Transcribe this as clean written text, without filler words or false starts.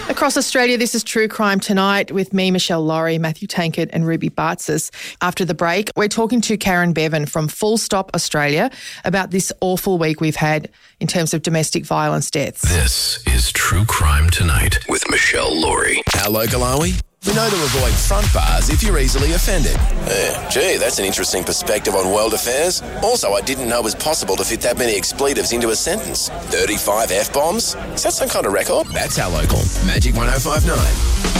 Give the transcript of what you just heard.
Across Australia, this is True Crime Tonight with me, Michelle Laurie, Matthew Tankard and Ruby Bartzis. After the break, we're talking to Karen Bevan from Full Stop Australia about this awful week we've had in terms of domestic violence deaths. This is True Crime Tonight with Michelle Laurie. How local are we? We know to avoid front bars if you're easily offended. Gee, that's an interesting perspective on world affairs. Also, I didn't know it was possible to fit that many expletives into a sentence. 35 F-bombs? Is that some kind of record? That's How Local. Magic 105.9.